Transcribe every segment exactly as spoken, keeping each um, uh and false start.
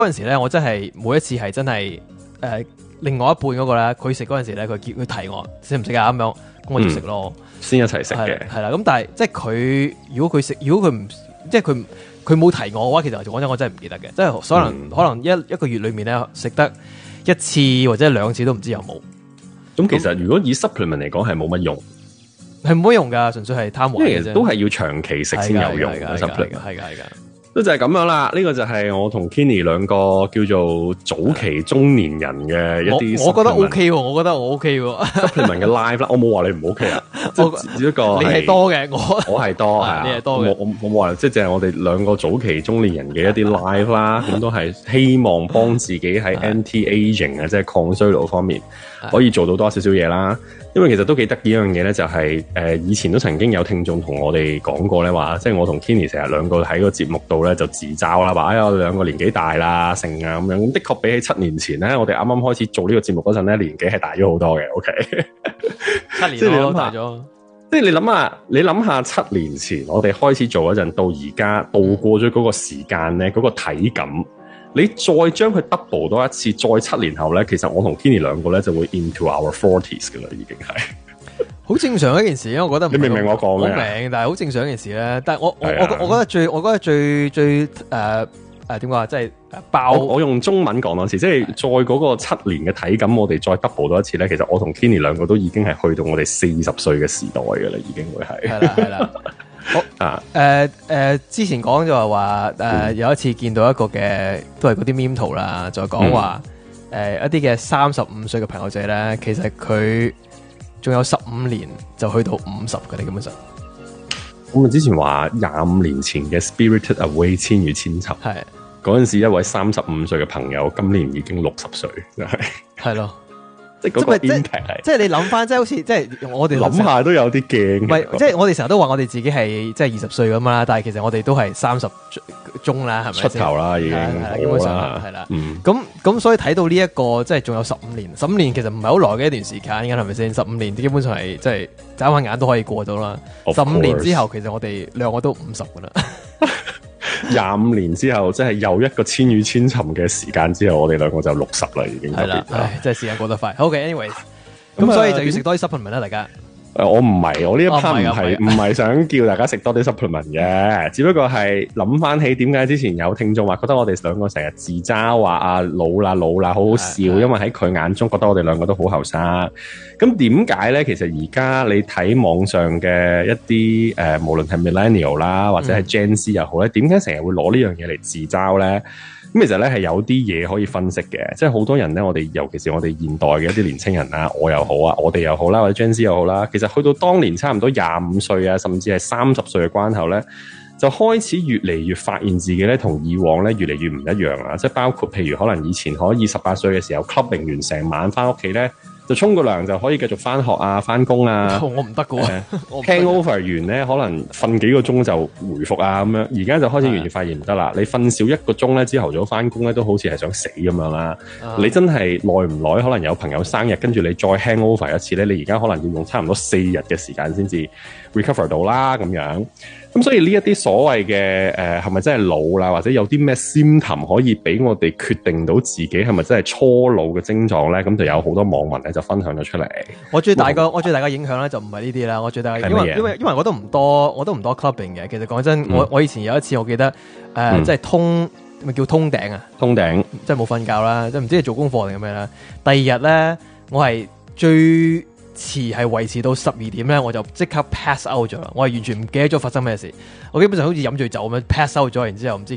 嗰陣時咧，我真係每一次係真係誒、呃，另外一半嗰個咧，佢食嗰陣時咧，佢叫佢提我食唔食啊咁樣，咁我就食咯、嗯， 先一齊食嘅。 係啦，咁但係即係佢如果佢食，如果佢唔即係佢佢冇提我嘅話，其實講真，我真係唔記得嘅，即係可能、嗯、可能一一個月裏面咧食得一次或者兩次都唔知有冇。 咁其實如果以 supplement 嚟講係冇乜用， 係冇乜用噶，純粹係貪玩嘅啫， 都係要長期食先有用嘅 supplement。 係噶係噶。 都就係咁樣啦，呢、這個就係我同 Kenny 兩個叫做早期中年人嘅一啲， 我覺得 OK 喎，我覺得我 OK 喎。 supplement 嘅 live 啦，我冇話你唔 OK 啊，即係只不過你係多嘅，我我係多係， 你係多嘅， 我我冇話即係淨係我哋兩個早期中年人嘅一啲 live 啦，咁都係希望幫自己喺 anti aging 啊，即係抗衰老方面可以做到多少少嘢啦。因為其實都幾得意一樣嘢咧，就係、是、誒、呃、以前都曾經有聽眾同我哋講過咧，話即係我同 Kenny 成日兩個喺個節目度咧就自嘲啦，話哎呀我哋兩個年紀大啦，成啊咁樣。咁的確比起七年前咧，我哋啱啱開始做呢個節目嗰陣咧，年紀係大咗好多嘅。OK， 七年都大咗。 即係你諗下，你諗下七年前我哋開始做嗰陣，到而家度過咗嗰個時間咧，嗰、那個體感。你再將佢 double 多一次，再七年後咧，其實我同 Kenny 兩個咧就會 into our forties 噶啦，已經係好正常一件事。因為我覺得你明唔明我講咩？ 我明，但係好正常一件事咧。但係我我我我覺得最我覺得最最誒誒點講啊，即係爆我。我用中文講多次，即係再嗰個七年嘅體感，我哋再 double 多一次咧。其實我同 Kenny 兩個都已經係去到我哋四十歲嘅時代噶啦，已經會係係啦係啦。好啊，誒、呃、誒、呃，之前講就係話誒，有一次見到一個嘅，都係嗰啲 meme 圖啦，就講話誒一啲嘅三十五歲嘅朋友仔咧，其實佢仲有十五年就去到五十嘅，你根本上。 我哋之前話廿五年前嘅 Spirited Away 千與千尋，係嗰陣時一位三十五歲嘅朋友，今年已經六十歲，係係咯。即係嗰個 impact 係，即係你諗翻，即係好似即係我哋諗下都有啲驚。唔係，即係我哋成日都話我哋自己係即係二十歲咁啦，但係其實我哋都係三十中啦，係咪？出頭啦，已經基本上係啦。咁咁所以睇到呢一個即係仲有十五年，十五年其實唔係好耐嘅一段時間，係咪先？十五年基本上係即係眨下眼都可以過到啦。十五年之後，其實我哋兩個都五十噶啦。廿五年之後，即係又一個千與千尋嘅時間之後，我哋兩個就六十啦，已經係啦。唉，真係時間過得快。好嘅 ，anyways，咁所以就要食多啲 supplement 啦，大家。誒，我唔係，我呢一 part 唔係唔係想叫大家食多啲 supplement 嘅，只不過係諗翻起點解之前有聽眾話覺得我哋兩個成日自嘲話啊老啦老啦，好好笑，因為喺佢眼中覺得我哋兩個都好後生。咁點解咧？其實而家你睇網上嘅一啲誒、呃，無論係 millennial 啦，或者係 Gen Z 又好咧，點解成日會攞呢樣嘢嚟自嘲咧？咁其實咧係有啲嘢可以分析嘅，即係好多人咧，我哋尤其是我哋現代嘅一啲年青人啦，我又好啊，我哋又好啦，或者 Gen Z 又好啦，其實去到當年差唔多廿五歲啊，甚至係三十歲嘅關口咧，就開始越嚟越發現自己咧同以往咧越嚟越唔一樣啦。即係包括譬如可能以前可以十八歲嘅時候 clubbing 完成晚翻屋企咧，就沖個涼就可以繼續翻學啊，翻工啊。我唔得㗎喎，hangover 完咧可能瞓幾個鐘就回復啊咁樣。而家就開始完全發現唔得啦，你瞓少一個鐘咧，朝頭早翻工咧都好似係想死咁樣啦。你真係耐唔耐可能有朋友生日，跟住你再 hangover 一次咧，你而家可能要用差唔多四日嘅時間先至 recover 到啦咁樣。咁所以呢一啲所謂嘅誒係咪真係老啦，或者有啲咩 symptom 可以俾我哋決定到自己係咪真係初老嘅症狀咧？咁就有好多網民咧就分享咗出嚟。我最大個我最大嘅影響咧就唔係呢啲啦，我最大嘅因為因為因為我都唔多我都唔多 clubbing 嘅。其實講真，嗯、我我以前有一次我記得誒，即、呃、係、嗯、通咪叫通頂啊，通頂即係冇瞓覺啦，即係唔知係做功課定係咩啦。第二日咧，我係最遲係維持到十二點咧，我就即刻 pass out 咗啦。我係完全唔記得咗發生咩事。我基本上好似飲醉酒咁樣 pass out 咗，然之後唔知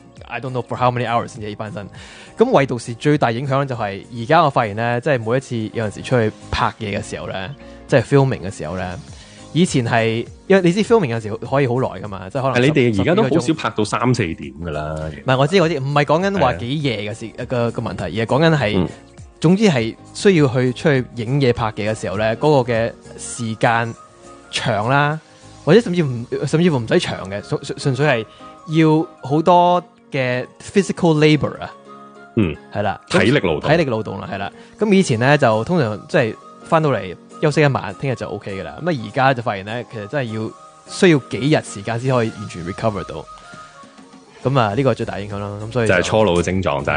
I don't know for how many hours 先至起翻身。咁唯獨是最大影響咧，就係而家我發現咧，即係每一次有陣時出去拍嘢嘅時候咧，即係 filming 嘅時候咧，以前係因為你知 filming 有陣時可以好耐噶嘛，即係可能你哋而家都好少拍到三四點噶啦。唔係我知嗰啲唔係講緊話幾夜嘅事個個問題，而係講緊係。嗯總之係需要去出去影嘢拍嘢嘅時候咧，嗰、那個嘅時間長啦，或者甚至唔甚至乎唔使長嘅，純粹係要好多嘅 physical labour 啊，嗯，係啦，體力勞動，體力勞動啦，係啦。咁以前咧就通常即係翻到嚟休息一晚，聽日就 OK 噶啦。咁啊而家就發現咧，其實真係要需要幾日時間先可以完全 recover 到。 咁啊呢個係最大影響咯。咁所以就係、是、初老嘅症狀就係